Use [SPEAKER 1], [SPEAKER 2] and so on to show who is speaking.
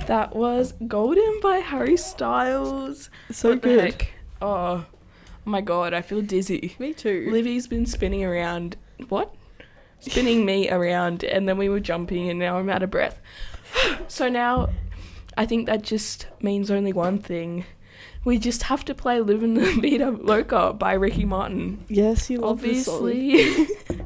[SPEAKER 1] That was Golden by Harry Styles.
[SPEAKER 2] So
[SPEAKER 1] What the
[SPEAKER 2] good.
[SPEAKER 1] heck? Oh my god, I feel dizzy.
[SPEAKER 2] Me too.
[SPEAKER 1] Livy's been spinning around. What? Spinning me around, and then we were jumping, and now I'm out of breath. So now, I think that just means only one thing. We just have to play Live in the Vida Loca by Ricky Martin.
[SPEAKER 2] Yes, you love this song.
[SPEAKER 1] Obviously.